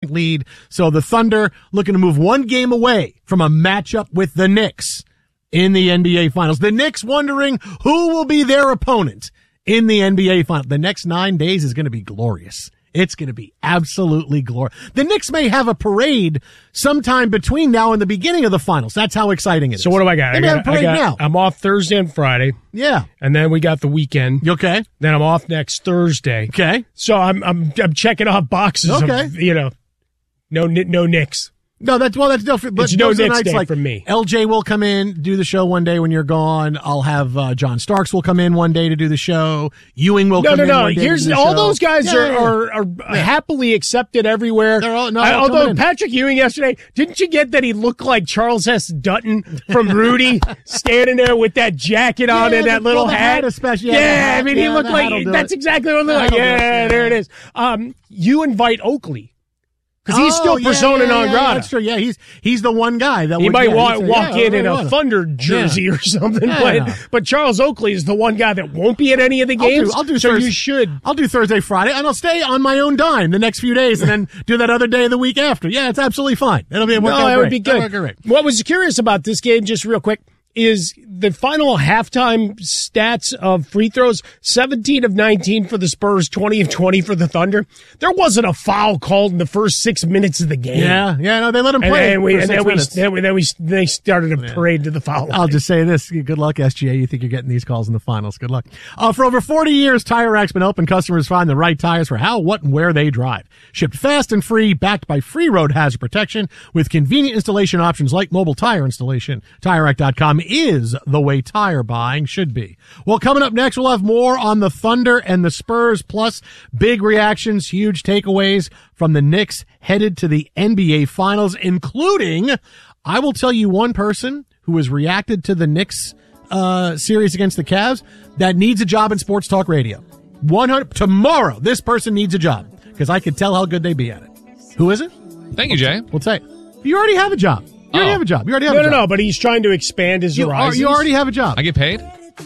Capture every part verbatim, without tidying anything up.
lead. So the Thunder looking to move one game away from a matchup with the Knicks in the N B A Finals. The Knicks wondering who will be their opponent in the N B A Finals. The next nine days is going to be glorious. It's going to be absolutely glorious. The Knicks may have a parade sometime between now and the beginning of the finals. That's how exciting it is. So what do I got? They I may got, have a parade I got, now. I'm off Thursday and Friday. Yeah. And then we got the weekend. You okay? Then I'm off next Thursday. Okay. So I'm I'm I'm checking off boxes Okay. of, you know, no no Knicks. No, that's, well, that's different. It's no Knicks day like for me. L J will come in, do the show one day when you're gone. I'll have, uh, John Starks will come in one day to do the show. Ewing will no, come no, in no. one day Here's to do the all show. those guys Yeah, are, yeah, yeah. are are Yeah. happily accepted everywhere. They're all, no, I, they'll although come in. Patrick Ewing yesterday, didn't you get that he looked like Charles S. Dutton from Rudy, standing there with that jacket on Yeah, and that the- little well, the hat? hat especially. Yeah, Yeah, the hat, I mean, yeah, he looked the like hat'll do that's it. exactly what it looked The like. hat'll do it, Yeah, yeah. there it is. Um, you invite Oakley. Because he's still Oh, yeah, persona yeah, non yeah, grata. That's true. Yeah, he's he's the one guy that He would, might yeah, wa- he's a- walk yeah, in in yeah, a Thunder jersey Yeah. or something, Yeah, but yeah. but Charles Oakley is the one guy that won't be at any of the I'll games. do, I'll do so Thursday, you should. I'll do Thursday, Friday, and I'll stay on my own dime the next few days, and then do that other day of the week after. Yeah, it's absolutely fine. It'll be work No, out that great. would be That'll good. work great. What was curious about this game, just real quick, is the final halftime stats of free throws, seventeen of nineteen for the Spurs, twenty of twenty for the Thunder. There wasn't a foul called in the first six minutes of the game. Yeah, yeah, no, they let him And play. then we, for and six then we, minutes. then we, then we, they started a parade to the foul line. I'll just say this. Good luck, S G A. You think you're getting these calls in the finals. Good luck. Uh, for over forty years, Tire Rack's been helping customers find the right tires for how, what, and where they drive. Shipped fast and free, backed by free road hazard protection with convenient installation options like mobile tire installation. Tire Rack dot com is the way tire buying should be. Well, coming up next, we'll have more on the Thunder and the Spurs, plus big reactions, huge takeaways from the Knicks headed to the N B A Finals, including, I will tell you one person who has reacted to the Knicks uh, series against the Cavs that needs a job in sports talk radio. one hundred tomorrow, this person needs a job because I could tell how good they'd be at it. Who is it? Thank you, Jay. We'll say you already have a job. You already Oh. have a job. You already have no, a no, job. no, but he's trying to expand his You, are, horizons. you already have a job. I get paid?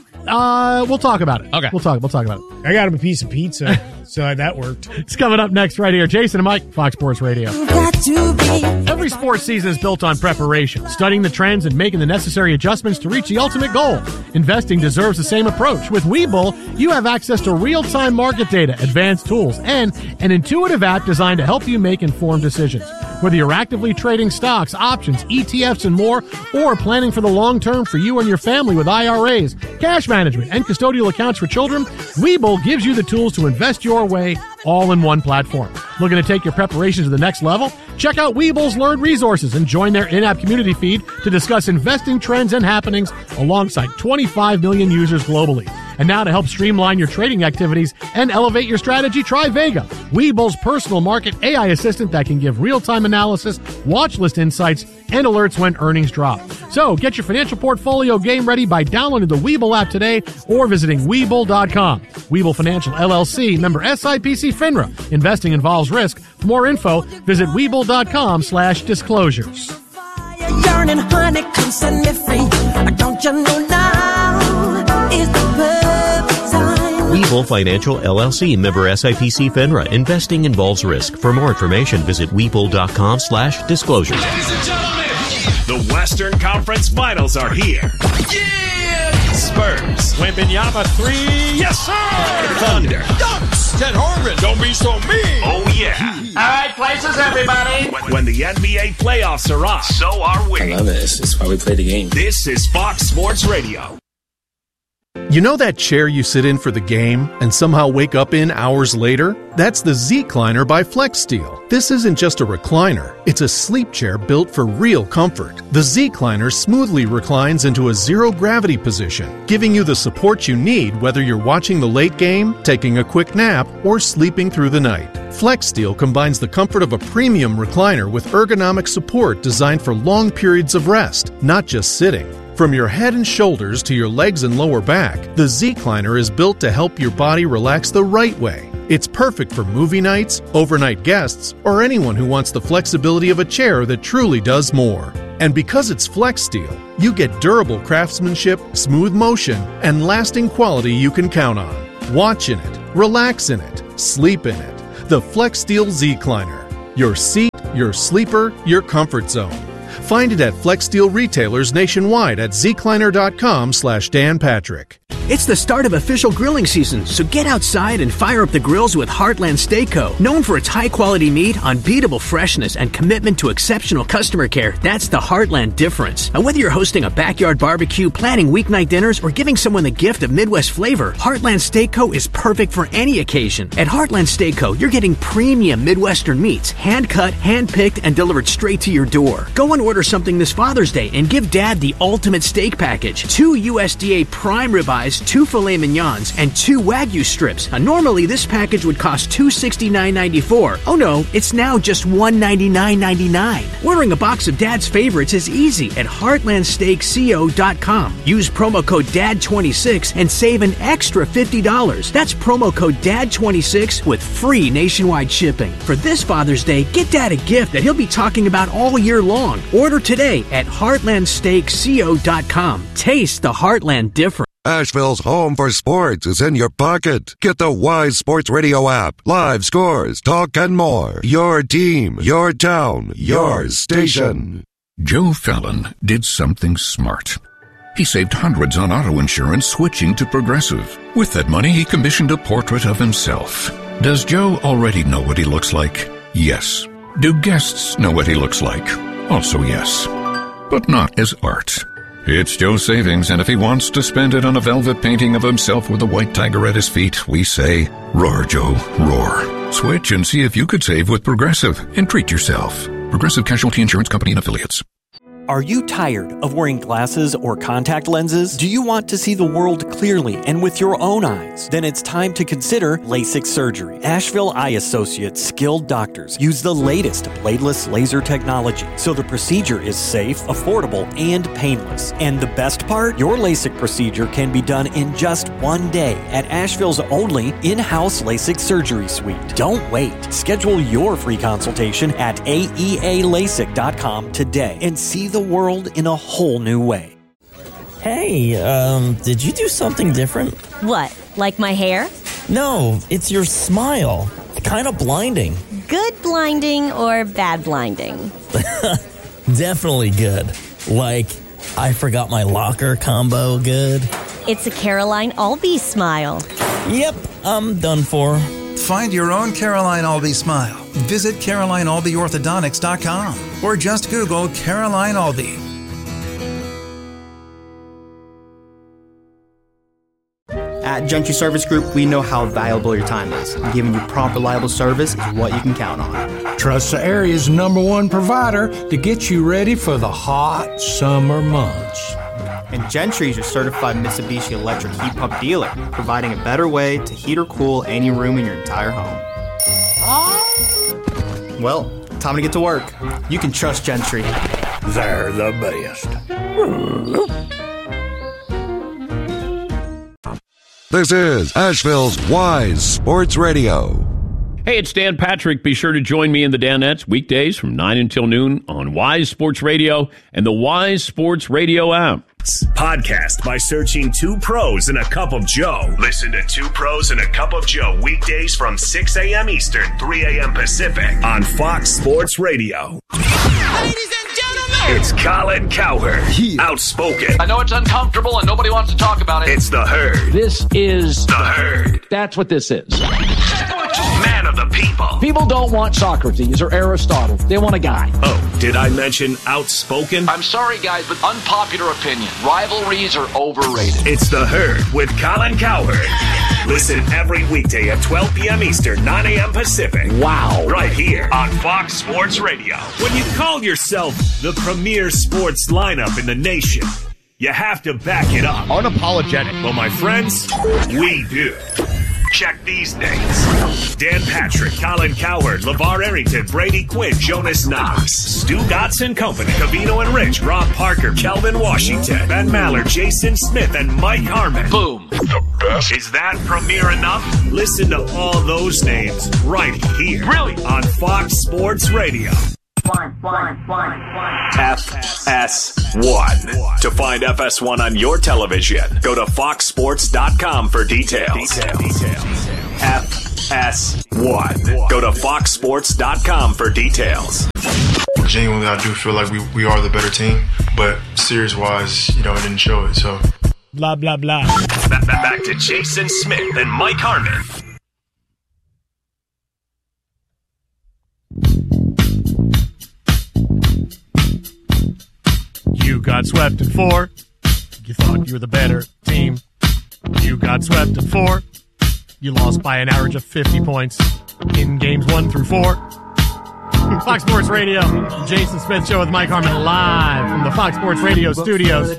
Uh, we'll talk about it. Okay. We'll talk. We'll talk about it. I got him a piece of pizza, so that worked. It's coming up next right here. Jason and Mike, Fox Sports Radio. Every sports season is built on preparation, studying the trends and making the necessary adjustments to reach the ultimate goal. Investing deserves the same approach. With Webull, you have access to real-time market data, advanced tools, and an intuitive app designed to help you make informed decisions. Whether you're actively trading stocks, options, E T Fs, and more, or planning for the long term for you and your family with I R As, cash management, and custodial accounts for children, Webull gives you the tools to invest your way all in one platform. Looking to take your preparations to the next level? Check out Webull's Learn Resources and join their in-app community feed to discuss investing trends and happenings alongside twenty-five million users globally. And now to help streamline your trading activities and elevate your strategy, try Vega, Webull's personal market A I assistant that can give real-time analysis, watch list insights, and alerts when earnings drop. So get your financial portfolio game ready by downloading the Webull app today or visiting Webull dot com. Webull Financial L L C, member S I P C FINRA. Investing involves risk. For more info, visit Webull dot com slash disclosures. Yearning honey, come set me free. Don't you know now is the perfect time? Webull Financial L L C, member S I P C FINRA. Investing involves risk. For more information, visit Webull dot com slash disclosures. Ladies and gentlemen, the Western Conference Finals are here. Yeah! Spurs. Wembanyama three. Yes, sir. Thunder. Dunks. Ted Horman. Don't be so mean. Oh, yeah. All right, places, everybody. When, when the N B A playoffs are on, so are we. I love it. It's just why we play the game. This is Fox Sports Radio. You know that chair you sit in for the game and somehow wake up in hours later? That's the Z-Cliner by FlexSteel. This isn't just a recliner, it's a sleep chair built for real comfort. The Z-Cliner smoothly reclines into a zero-gravity position, giving you the support you need whether you're watching the late game, taking a quick nap, or sleeping through the night. FlexSteel combines the comfort of a premium recliner with ergonomic support designed for long periods of rest, not just sitting. From your head and shoulders to your legs and lower back, the Z-Cliner is built to help your body relax the right way. It's perfect for movie nights, overnight guests, or anyone who wants the flexibility of a chair that truly does more. And because it's FlexSteel, you get durable craftsmanship, smooth motion, and lasting quality you can count on. Watch in it, relax in it, sleep in it. The FlexSteel Z-Cliner. Your seat, your sleeper, your comfort zone. Find it at Flex Steel retailers nationwide at zecliner.com slash Dan Patrick. It's the start of official grilling season, so get outside and fire up the grills with Heartland Steak Co. Known for its high-quality meat, unbeatable freshness, and commitment to exceptional customer care, that's the Heartland difference. Now, whether you're hosting a backyard barbecue, planning weeknight dinners, or giving someone the gift of Midwest flavor, Heartland Steak Co. is perfect for any occasion. At Heartland Steak Co., you're getting premium Midwestern meats, hand-cut, hand-picked, and delivered straight to your door. Go and order something this Father's Day and give Dad the ultimate steak package. Two U S D A prime ribeyes, two filet mignons, and two Wagyu strips. Now, normally this package would cost two hundred sixty-nine dollars and ninety-four cents. Oh no, it's now just one hundred ninety-nine dollars and ninety-nine cents. Ordering a box of Dad's favorites is easy at heartland steak co dot com. Use promo code D A D twenty-six and save an extra fifty dollars. That's promo code D A D twenty-six with free nationwide shipping. For this Father's Day, get Dad a gift that he'll be talking about all year long. Order today at heartland steak co dot com. Taste the Heartland difference. Asheville's home for sports is in your pocket. Get the Wise Sports Radio app. Live scores, talk, and more. Your team, your town, your station. Joe Fallon did something smart. He saved hundreds on auto insurance switching to Progressive. With that money, he commissioned a portrait of himself. Does Joe already know what he looks like? Yes. Do guests know what he looks like? Also yes. But not as art. It's Joe's savings, and if he wants to spend it on a velvet painting of himself with a white tiger at his feet, we say, roar, Joe, roar. Switch and see if you could save with Progressive and treat yourself. Progressive Casualty Insurance Company and Affiliates. Are you tired of wearing glasses or contact lenses? Do you want to see the world clearly and with your own eyes? Then it's time to consider LASIK surgery. Asheville Eye Associates skilled doctors use the latest bladeless laser technology, so the procedure is safe, affordable, and painless. And the best part? Your LASIK procedure can be done in just one day at Asheville's only in-house LASIK surgery suite. Don't wait. Schedule your free consultation at A E A lasik dot com today and see the world in a whole new way. Hey, um, did you do something different? What, like my hair? No, it's your smile. Kind of blinding. Good blinding or bad blinding? Definitely good. Like, I forgot my locker combo good. It's a Caroline Albee smile. Yep, I'm done for. Find your own Caroline Albee smile. Visit caroline albee orthodontics dot com or just Google Caroline Albee. At Gentry Service Group, we know how valuable your time is. And giving you prompt, reliable service is what you can count on. Trust the area's number one provider to get you ready for the hot summer months. And Gentry is your certified Mitsubishi electric heat pump dealer, providing a better way to heat or cool any room in your entire home. Well, time to get to work. You can trust Gentry. They're the best. This is Asheville's Wise Sports Radio. Hey, it's Dan Patrick. Be sure to join me in the Danettes weekdays from nine until noon on Wise Sports Radio and the Wise Sports Radio app. Podcast by searching Two Pros and a Cup of Joe. Listen to Two Pros and a Cup of Joe weekdays from six a.m. Eastern, three a.m. Pacific on Fox Sports Radio. Ladies and gentlemen, it's Colin Cowherd. Outspoken. I know it's uncomfortable and nobody wants to talk about it. It's The Herd. This is The Herd. That's what this is. Man of the people. People don't want Socrates or Aristotle. They want a guy. Oh, did I mention outspoken? I'm sorry, guys, but unpopular opinion. Rivalries are overrated. It's The Herd with Colin Cowherd. Listen every weekday at twelve p.m. Eastern, nine a.m. Pacific. Wow. Right here on Fox Sports Radio. When you call yourself the premier sports lineup in the nation, you have to back it up. Unapologetic. Well, my friends, we do. Check these names. Dan Patrick, Colin Cowherd, LeVar Arrington, Brady Quinn, Jonas Knox, Stu Gotts and Company, Cavino and Rich, Rob Parker, Kelvin Washington, Ben Maller, Jason Smith, and Mike Harmon. Boom. The best. Is that premiere enough? Listen to all those names right here. Really? On Fox Sports Radio. One, one, one, one. F S one. To find F S one on your television, go to fox sports dot com for details. F S one. Go to fox sports dot com for details. genuinely, I do feel like we, we are the better team. But series-wise, you know, it didn't show it. So, blah, blah, blah. Back, back, back to Jason Smith and Mike Harmon. You got swept in four. You thought you were the better team. You got swept in four. You lost by an average of fifty points in games one through four. Fox Sports Radio, Jason Smith Show with Mike Harmon live from the Fox Sports Radio studios.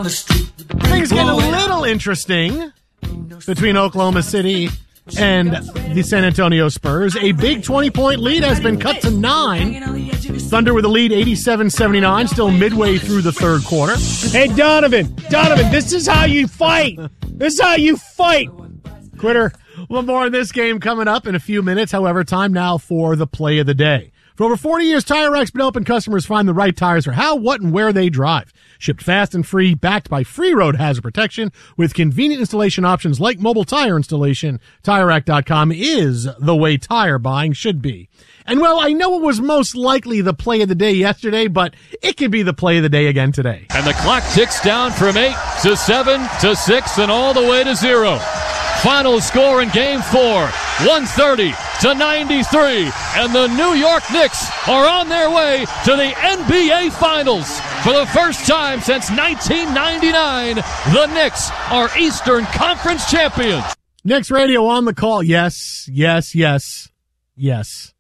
Things get a little interesting between Oklahoma City and the San Antonio Spurs. A big twenty-point lead has been cut to nine. Thunder with a lead eighty-seven seventy-nine, still midway through the third quarter. Hey, Donovan, Donovan, this is how you fight. This is how you fight. Quitter. Well, more on this game coming up in a few minutes. However, time now for the play of the day. For over forty years, Tire Rack's been helping customers find the right tires for how, what, and where they drive. Shipped fast and free, backed by free road hazard protection with convenient installation options like mobile tire installation. Tire Rack dot com is the way tire buying should be. And, well, I know it was most likely the play of the day yesterday, but it could be the play of the day again today. And the clock ticks down from eight to seven to six and all the way to zero. Final score in game four, one thirty to ninety-three. And the New York Knicks are on their way to the N B A Finals. For the first time since nineteen ninety-nine, the Knicks are Eastern Conference champions. Knicks Radio on the call. Yes, yes, yes, yes.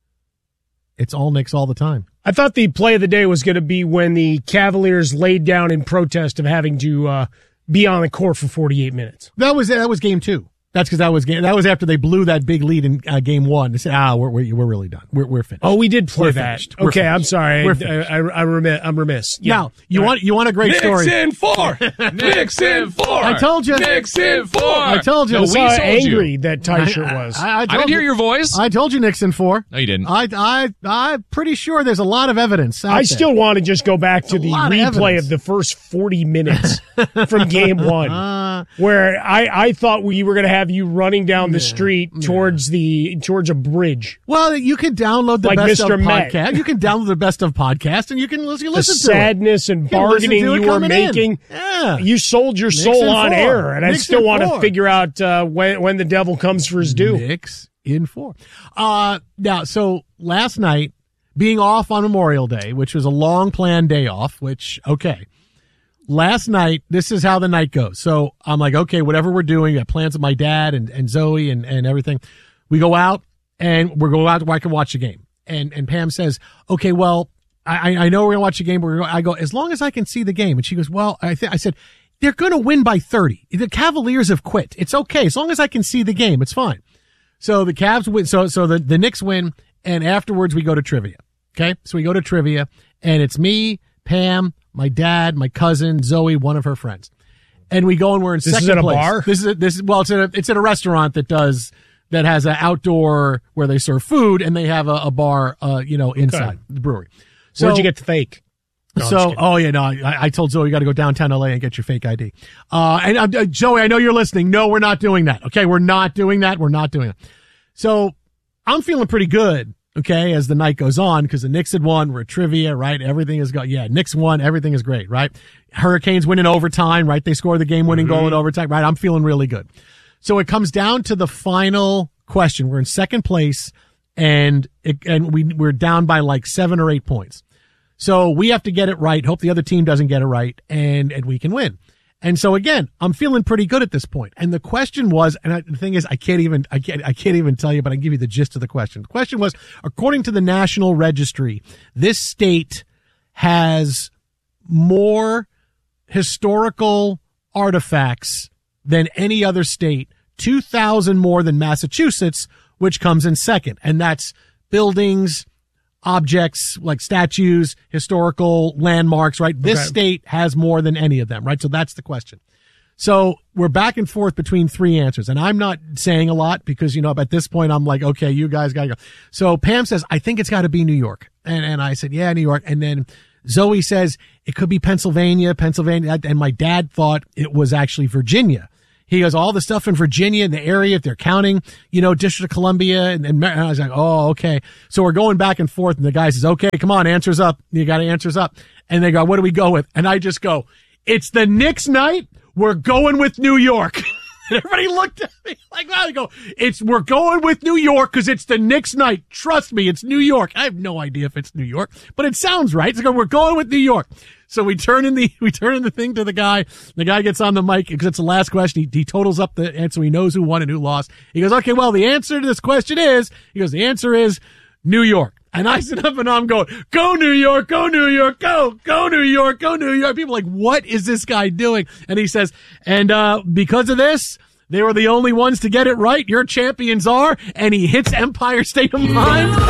It's all Knicks all the time. I thought the play of the day was going to be when the Cavaliers laid down in protest of having to uh, be on the court for forty-eight minutes. That was that was game two. That's because that was game. That was after they blew that big lead in uh, game one. They said, "Ah, we're we're, we're really done. We're we're finished." Oh, we did play we're that. Finished. We're Okay, finished. I'm sorry. We're I, I, I, I remiss, I'm remiss. Yeah. Now you All want right. you want a great Knicks story. in four. Knicks in four. I told you. Knicks in four. I told you. That's we how sold angry you. that tie shirt was. I, I, I, I didn't you, hear your voice. I told you Knicks in four. No, you didn't. I I I'm pretty sure there's a lot of evidence. Out I there. still want to just go back to It's a the lot of replay evidence. of the first forty minutes from game one, Uh, where I, I thought we were going to have you running down the street towards the towards a bridge. Well, you can download the Like best Mister of Met. podcast. You can download the best of podcast, and you can listen, you The listen to sadness and You can listen bargaining to it you were coming in. making. Yeah. You sold your Knicks soul in on four. air, and I Knicks still in want to four. figure out uh, when when the devil comes for his due. Knicks in four. Uh, now, so last night, being off on Memorial Day, which was a long planned day off, which, okay. Last night, this is how the night goes. So I'm like, okay, whatever we're doing, I have plans with my dad and, and Zoe and, and everything. We go out and we're going out where I can watch the game. And, and Pam says, okay, well, I, I know we're going to watch the game. But we're gonna, I go, as long as I can see the game. And she goes, well, I th- I said, they're going to win by thirty. The Cavaliers have quit. It's okay. As long as I can see the game, it's fine. So the Cavs win. So, so the, the Knicks win. And afterwards we go to trivia. Okay. So we go to trivia and it's me, Pam, my dad, my cousin, Zoe, one of her friends. And we go and we're in This second is at a place. bar? This is a, this is, well, it's at a, it's at a restaurant that does, that has an outdoor where they serve food and they have a, a bar, uh, you know, inside the brewery. So, Where'd you get the fake? No, I'm just so, kidding. oh yeah, no, I, I told Zoe you got to go downtown L A and get your fake I D. Uh, and uh, uh, Zoe, I know you're listening. No, we're not doing that. Okay, we're not doing that. We're not doing it. So I'm feeling pretty good. Okay, as the night goes on, because the Knicks had won, we're at trivia, right? Everything is go. Yeah, Knicks won. Everything is great, right? Hurricanes win in overtime, right? They score the game-winning Mm-hmm. goal in overtime, right? I'm feeling really good. So it comes down to the final question. We're in second place, and it, and we we're down by like seven or eight points. So we have to get it right. Hope the other team doesn't get it right, and and we can win. And so again, I'm feeling pretty good at this point. And the question was, and I, the thing is, I can't even, I can't, I can't even tell you, but I can give you the gist of the question. The question was, according to the National Registry, this state has more historical artifacts than any other state, two thousand more than Massachusetts, which comes in second. And that's buildings, objects like statues, historical landmarks, right? This Okay. state has more than any of them, right? So that's the question. So we're back and forth between three answers. And I'm not saying a lot because, you know, at this point, I'm like, okay, you guys got to go. So Pam says, I think it's got to be New York. And, and I said, yeah, New York. And then Zoe says it could be Pennsylvania, Pennsylvania. And my dad thought it was actually Virginia. He goes, all the stuff in Virginia, in the area, if they're counting, you know, District of Columbia. And, and I was like, oh, okay. So we're going back and forth. And the guy says, okay, come on, answers up. You got answers up. And they go, what do we go with? And I just go, it's the Knicks night. We're going with New York. And everybody looked at me like, wow, they go, it's, we're going with New York because it's the Knicks night. Trust me, it's New York. I have no idea if it's New York, but it sounds right. So we're going with New York. So we turn in the, we turn in the thing to the guy. The guy gets on the mic because it's the last question. He, he totals up the answer. He knows who won and who lost. He goes, okay, well, the answer to this question is, he goes, the answer is New York. And I sit up and I'm going, go New York, go New York, go, go New York, go New York. People are like, what is this guy doing? And he says, and, uh, because of this, they were the only ones to get it right. Your champions are, and he hits Empire State of Mind.